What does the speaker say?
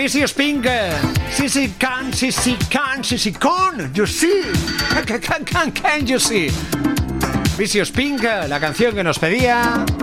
Vicious Pink. Sí, sí, can, sí, sí, can, sí, sí, con. You see. Can, you see. Vicious Pink, la canción que nos pedía